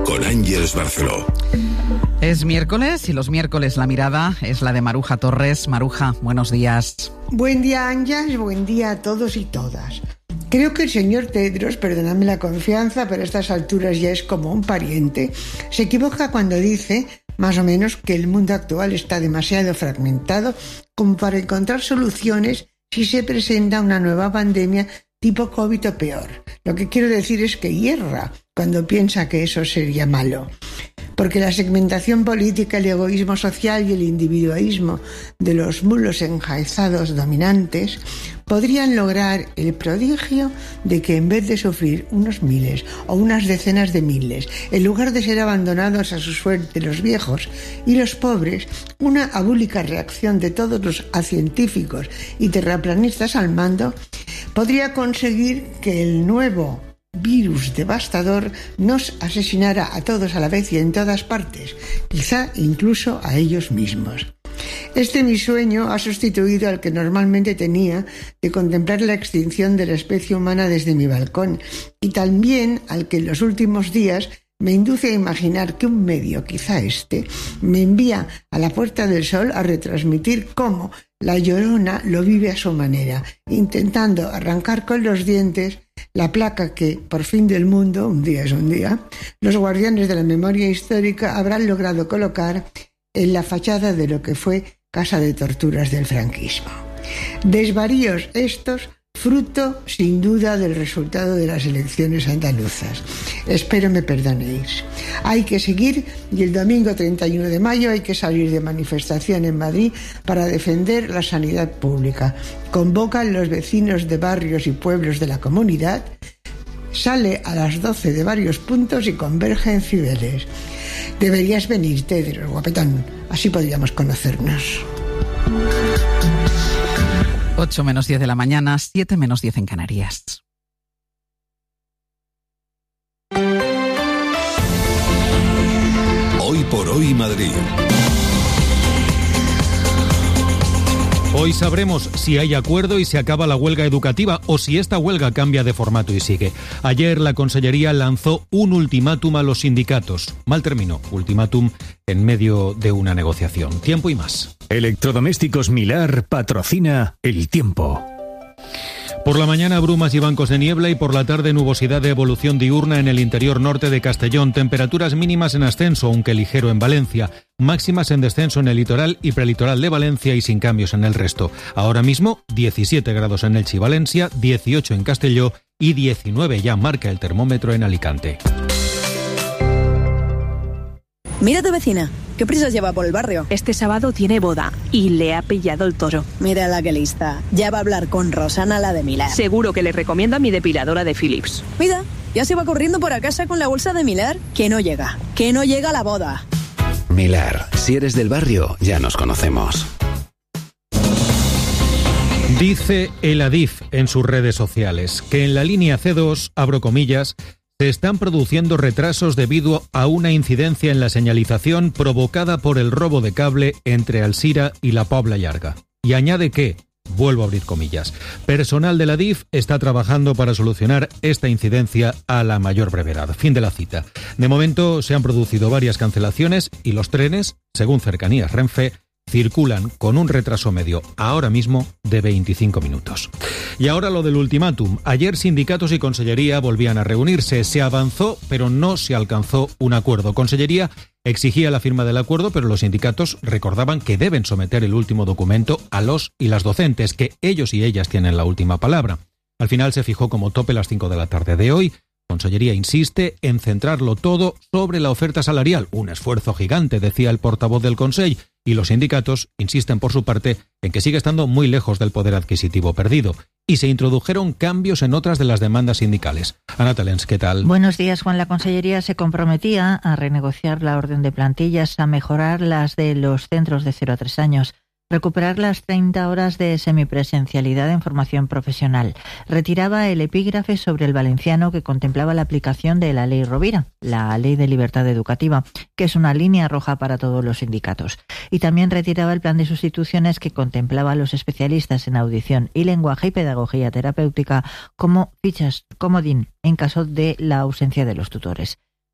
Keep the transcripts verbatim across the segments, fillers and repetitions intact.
con Ángeles Barceló. Es miércoles y los miércoles la mirada es la de Maruja Torres. Maruja, buenos días. Buen día, Ángeles, buen día a todos y todas. Creo que el señor Tedros, perdonadme la confianza, pero a estas alturas ya es como un pariente, se equivoca cuando dice, más o menos, que el mundo actual está demasiado fragmentado como para encontrar soluciones si se presenta una nueva pandemia tipo COVID o peor. Lo que quiero decir es que hierra cuando piensa que eso sería malo. Porque la segmentación política, el egoísmo social y el individualismo de los mulos enjaezados dominantes podrían lograr el prodigio de que en vez de sufrir unos miles o unas decenas de miles, en lugar de ser abandonados a su suerte los viejos y los pobres, una abúlica reacción de todos los científicos y terraplanistas al mando podría conseguir que el nuevo virus devastador nos asesinara a todos a la vez y en todas partes, quizá incluso a ellos mismos. Este mi sueño ha sustituido al que normalmente tenía de contemplar la extinción de la especie humana desde mi balcón, y también al que en los últimos días me induce a imaginar que un medio, quizá este, me envía a la Puerta del Sol a retransmitir cómo la Llorona lo vive a su manera, intentando arrancar con los dientes la placa que, por fin del mundo, un día es un día, los guardianes de la memoria histórica habrán logrado colocar en la fachada de lo que fue casa de torturas del franquismo. Desvaríos estos, fruto sin duda del resultado de las elecciones andaluzas. Espero me perdonéis. Hay que seguir y el domingo treinta y uno de mayo hay que salir de manifestación en Madrid para defender la sanidad pública. Convocan los vecinos de barrios y pueblos de la comunidad. Sale a las doce de varios puntos y converge en Cibeles. Deberías venir, Tedros, guapetón. Así podríamos conocernos. ocho menos diez de la mañana, siete menos diez en Canarias. Hoy por hoy Madrid. Hoy sabremos si hay acuerdo y se acaba la huelga educativa o si esta huelga cambia de formato y sigue. Ayer la Consellería lanzó un ultimátum a los sindicatos. Mal término, ultimátum en medio de una negociación. Tiempo y más. Electrodomésticos Milar patrocina El Tiempo. Por la mañana brumas y bancos de niebla y por la tarde nubosidad de evolución diurna en el interior norte de Castellón. Temperaturas mínimas en ascenso, aunque ligero en Valencia. Máximas en descenso en el litoral y prelitoral de Valencia y sin cambios en el resto. Ahora mismo diecisiete grados en Elche y Valencia, dieciocho en Castelló y diecinueve ya marca el termómetro en Alicante. Mira tu vecina, ¿qué prisas lleva por el barrio? Este sábado tiene boda y le ha pillado el toro. Mira la que lista, ya va a hablar con Rosana, la de Milar. Seguro que le recomienda mi depiladora de Philips. Mira, ya se va corriendo por a casa con la bolsa de Milar. Que no llega, que no llega la boda. Milar, si eres del barrio, ya nos conocemos. Dice el Adif en sus redes sociales que en la línea C dos, abro comillas, se están produciendo retrasos debido a una incidencia en la señalización provocada por el robo de cable entre Alzira y la Pobla Llarga. Y añade que, vuelvo a abrir comillas, personal de la D I F está trabajando para solucionar esta incidencia a la mayor brevedad. Fin de la cita. De momento se han producido varias cancelaciones y los trenes, según Cercanías Renfe, circulan con un retraso medio ahora mismo de veinticinco minutos. Y ahora lo del ultimátum. Ayer sindicatos y Consellería volvían a reunirse. Se avanzó, pero no se alcanzó un acuerdo. Consellería exigía la firma del acuerdo, pero los sindicatos recordaban que deben someter el último documento a los y las docentes, que ellos y ellas tienen la última palabra. Al final se fijó como tope las cinco de la tarde de hoy. Consellería insiste en centrarlo todo sobre la oferta salarial. Un esfuerzo gigante, decía el portavoz del Consell, y los sindicatos insisten por su parte en que sigue estando muy lejos del poder adquisitivo perdido. Y se introdujeron cambios en otras de las demandas sindicales. Ana Talens, ¿qué tal? Buenos días, Juan. La Consellería se comprometía a renegociar la orden de plantillas, a mejorar las de los centros de cero a tres años, recuperar las treinta horas de semipresencialidad en formación profesional. Retiraba el epígrafe sobre el valenciano que contemplaba la aplicación de la Ley Rovira, la Ley de Libertad Educativa, que es una línea roja para todos los sindicatos. Y también retiraba el plan de sustituciones que contemplaba a los especialistas en audición y lenguaje y pedagogía terapéutica como fichas comodín en caso de la ausencia de los tutores.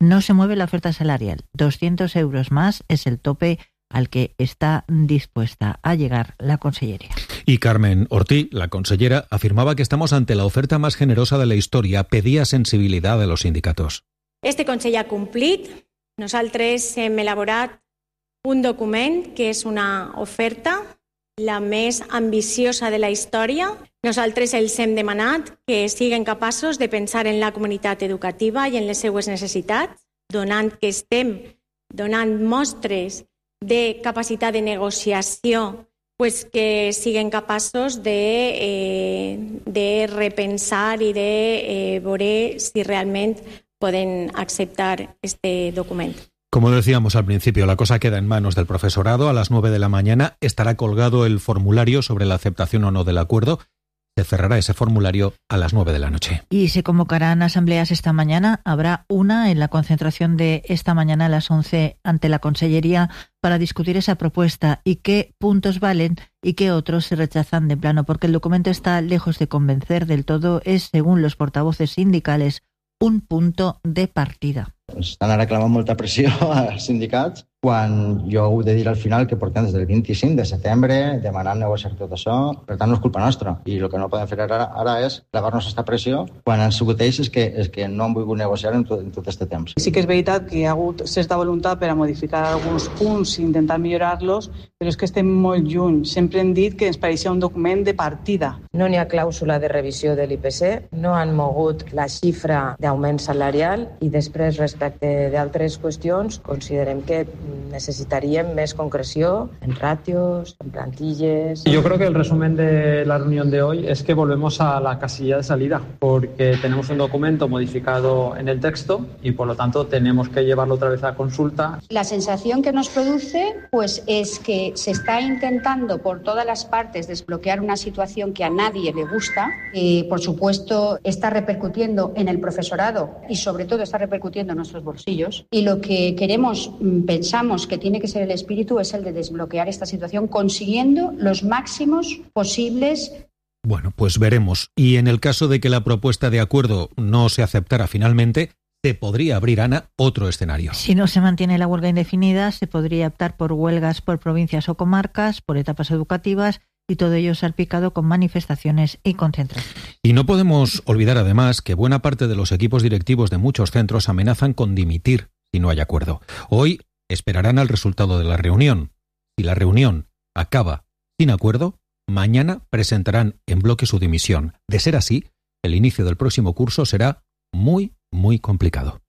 No se mueve la oferta salarial. doscientos euros más es el tope al que está dispuesta a llegar la Consellería. Y Carmen Ortí, la consellera, afirmaba que estamos ante la oferta más generosa de la història. Pedía sensibilitat de los sindicatos. Este Consell ha complit. Nosaltres hem elaborat un document que és una oferta la més ambiciosa de la història. Nosaltres els hem demanat que siguin capaços de pensar en la comunitat educativa i en les seues necessitats, donant que estem donant mostres de capacitat de negociació, pues que siguin capaços de, eh, de repensar i de eh, veure si realment poden acceptar este document. Como decíamos al principio, la cosa queda en manos del profesorado. A las nueve de la mañana estará colgado el formulario sobre la aceptación o no del acuerdo. Se cerrará ese formulario a las nueve de la noche. Y se convocarán asambleas esta mañana. Habrá una en la concentración de esta mañana a las once ante la Consellería para discutir esa propuesta y qué puntos valen y qué otros se rechazan de plano, porque el documento está lejos de convencer del todo. Es, según los portavoces sindicales, un punto de partida. Estan ara clavant molta pressió als sindicats quan jo ho he de dir al final que portem des del vint-i-cinc de setembre demanant negociar tot això. Per tant, no és culpa nostra. I el que no podem fer ara, ara és clavar-nos aquesta pressió quan han sigut ells és que, és que no han volgut negociar en tot, en tot aquest temps. Sí que és veritat que hi ha hagut certa voluntat per a modificar alguns punts i intentar millorar-los, però és que estem molt lluny. Sempre hem dit que ens pareixia un document de partida. No n'hi ha clàusula de revisió de l'I P C, no han mogut la xifra d'augment salarial i després, respecte d'altres qüestions, considerem que necesitaríem més concreció en ratios, en plantilles. Yo creo que el resumen de la reunión de hoy es que volvemos a la casilla de salida, porque tenemos un documento modificado en el texto y por lo tanto tenemos que llevarlo otra vez a consulta. La sensación que nos produce pues es que se está intentando por todas las partes desbloquear una situación que a nadie le gusta. Eh, por supuesto, está repercutiendo en el profesorado y sobre todo está repercutiendo en nuestros bolsillos. Y lo que queremos, pensamos que tiene que ser el espíritu es el de desbloquear esta situación consiguiendo los máximos posibles. Bueno, pues veremos. Y en el caso de que la propuesta de acuerdo no se aceptara finalmente, se podría abrir, Ana, otro escenario. Si no se mantiene la huelga indefinida, se podría optar por huelgas por provincias o comarcas, por etapas educativas, y todo ello salpicado con manifestaciones y concentraciones. Y no podemos olvidar además que buena parte de los equipos directivos de muchos centros amenazan con dimitir si no hay acuerdo. Hoy esperarán al resultado de la reunión. Si la reunión acaba sin acuerdo, mañana presentarán en bloque su dimisión. De ser así, el inicio del próximo curso será muy, muy complicado.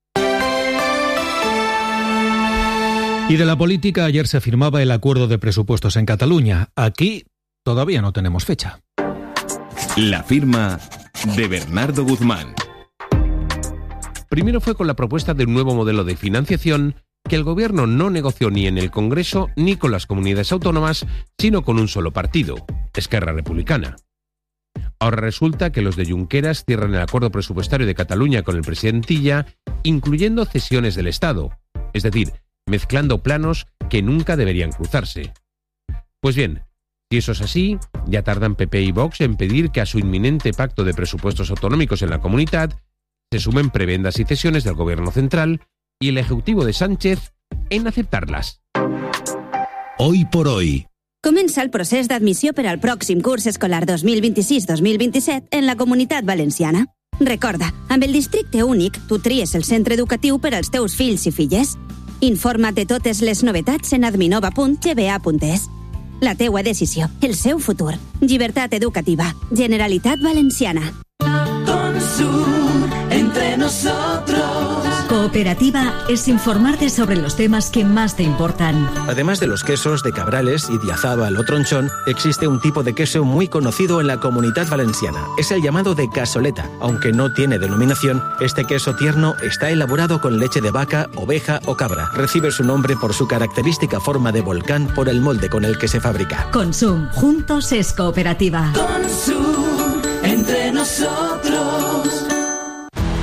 Y de la política, ayer se firmaba el acuerdo de presupuestos en Cataluña. Aquí todavía no tenemos fecha. La firma de Bernardo Guzmán. Primero fue con la propuesta de un nuevo modelo de financiación que el gobierno no negoció ni en el Congreso ni con las comunidades autónomas, sino con un solo partido, Esquerra Republicana. Ahora resulta que los de Junqueras cierran el acuerdo presupuestario de Cataluña con el presidente Illa, incluyendo cesiones del Estado, es decir, mezclando planos que nunca deberían cruzarse. Pues bien, si eso es así, ya tardan P P y Vox en pedir que a su inminente pacto de presupuestos autonómicos en la comunidad se sumen prebendas y cesiones del gobierno central y el ejecutivo de Sánchez en aceptarlas. Hoy por hoy. Comença el procés d'admissió per al pròxim curs escolar dos mil vint-i-sis dos mil vint-i-set en la Comunitat Valenciana. Recorda, amb el districte únic, tu tries el centre educatiu per als teus fills i filles. Informa't de totes les novetats en adminova punt g b a punt es. La teua decisió, el seu futur. Llibertat educativa. Generalitat Valenciana. Consum entre nosotros. Cooperativa es informarte sobre los temas que más te importan. Además de los quesos de Cabrales y Diazábal o Tronchón, existe un tipo de queso muy conocido en la Comunidad Valenciana. Es el llamado de casoleta. Aunque no tiene denominación, este queso tierno está elaborado con leche de vaca, oveja o cabra. Recibe su nombre por su característica forma de volcán por el molde con el que se fabrica. Consum, juntos es cooperativa. Consum, entre nosotros.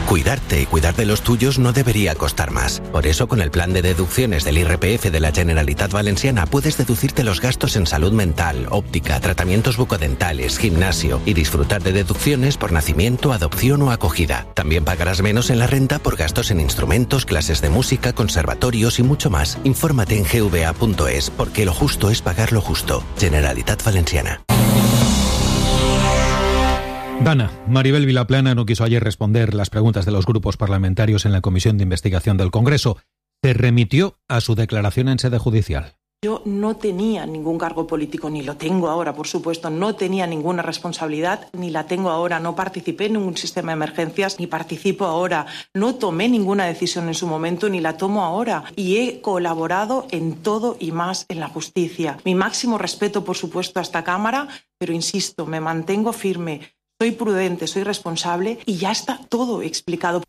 Cuidarte y cuidar de los tuyos no debería costar más. Por eso, con el plan de deducciones del I R P F de la Generalitat Valenciana puedes deducirte los gastos en salud mental, óptica, tratamientos bucodentales, gimnasio y disfrutar de deducciones por nacimiento, adopción o acogida. También pagarás menos en la renta por gastos en instrumentos, clases de música, conservatorios y mucho más. Infórmate en g v a punto es, porque lo justo es pagar lo justo. Generalitat Valenciana. Dana, Maribel Vilaplana no quiso ayer responder las preguntas de los grupos parlamentarios en la Comisión de Investigación del Congreso. Se remitió a su declaración en sede judicial. Yo no tenía ningún cargo político, ni lo tengo ahora, por supuesto, no tenía ninguna responsabilidad, ni la tengo ahora, no participé en ningún sistema de emergencias, ni participo ahora, no tomé ninguna decisión en su momento, ni la tomo ahora, y he colaborado en todo y más en la justicia. Mi máximo respeto, por supuesto, a esta Cámara, pero insisto, me mantengo firme. Soy prudente, soy responsable y ya está todo explicado.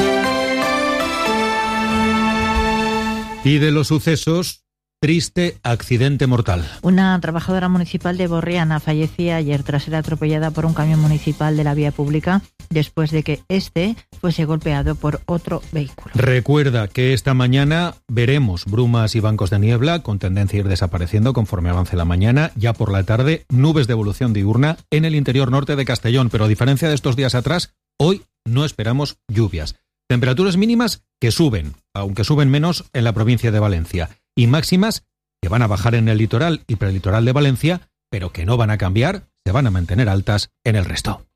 Y de los sucesos, triste accidente mortal. Una trabajadora municipal de Borriana fallecía ayer tras ser atropellada por un camión municipal de la vía pública después de que este fuese golpeado por otro vehículo. Recuerda que esta mañana veremos brumas y bancos de niebla con tendencia a ir desapareciendo conforme avance la mañana. Ya por la tarde, nubes de evolución diurna en el interior norte de Castellón, pero a diferencia de estos días atrás, hoy no esperamos lluvias. Temperaturas mínimas que suben, aunque suben menos en la provincia de Valencia, y máximas que van a bajar en el litoral y prelitoral de Valencia, pero que no van a cambiar, se van a mantener altas en el resto.